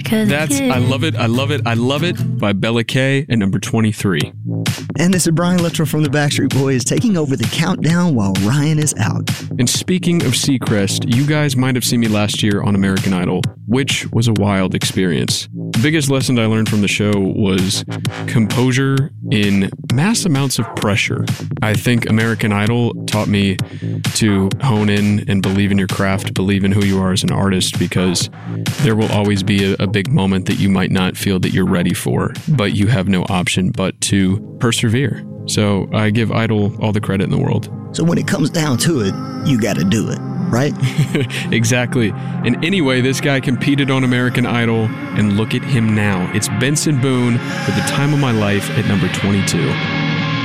I love it. I love it. I love it by Bella K at number 23. And this is Brian Luttrell from the Backstreet Boys taking over the countdown while Ryan is out. And speaking of Seacrest, you guys might have seen me last year on American Idol, which was a wild experience. The biggest lesson I learned from the show was composure in mass amounts of pressure. I think American Idol taught me to hone in and believe in your craft, believe in who you are as an artist, because there will always be a big moment that you might not feel that you're ready for, but you have no option but to persevere. So I give Idol all the credit in the world. So when it comes down to it, you got to do it, right? Exactly. And anyway, this guy competed on American Idol, and look at him now. It's Benson Boone with The Time of My Life at number 22.